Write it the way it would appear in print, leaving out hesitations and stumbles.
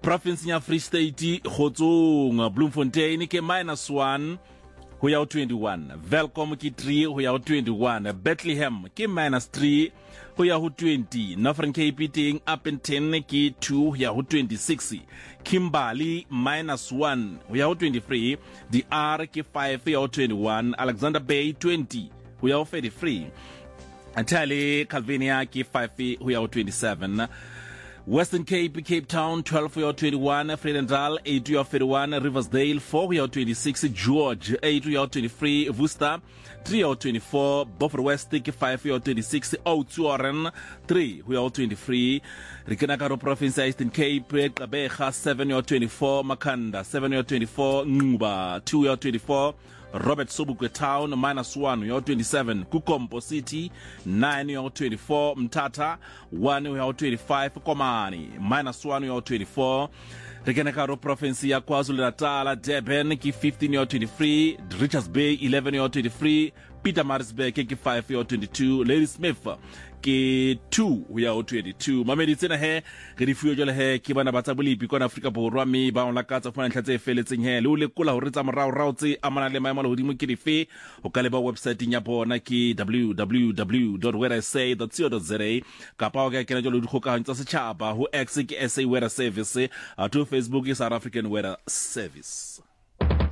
province ya Free State Khotsong Bloemfontein ke -1 ho ya 21, Welkom ke 3 ho ya 21, Bethlehem ke -3 ho ya 20, Northern Cape teng Upington ke 2 ho ya 26, Kimberley -1 ho ya 23, DR ke 5 ho ya 21, Alexander Bay 20 ho ya 33, Atali Calvinia ke 5 ho ya 27, Western Cape, Cape Town 12 ho ya 21, Vredendal 8 ho ya 31, Riversdale 4 ho ya 26, George 8 ho ya 23, Worcester 3 ho ya 24, Beaufort West ke 5 ho ya 26, Oudtshoorn 3 ho ya 23, Rikenakaro Province ya Eastern Cape, Gqeberha 7 ho ya 24, Makhanda 7 ho ya 24, Nquba 2 ho ya 24, Robert Sobukwe Town -1 ho ya 27, Kukompo City 9 ho ya 24, Mthatha 1 ho ya 25, Komani -1 ho ya 24, Rikenakaro Province ya KwaZulu-Natal, Durban ke 15 ho ya 23, Richards Bay 11 ho ya 23, Pietermaritzburg ke 5 ho ya 22, Ladysmith ke 2 ho ya 22. Mamedi tsena he re di fuwe jole he ke bana ba tsa bolipi kwana Afrika Borwa mme ba ona ka tsa fana ntlha tse feletseng he le o lekola hore tsa morao tse amana le maemo a hodimo ke dife o ka leba website ya bona ke www.wheresa.co.za kapa o ka kena jole dikgokahanyo tsa setjhaba ho X ke SA Weather Service, to Facebook ke South African Weather Service.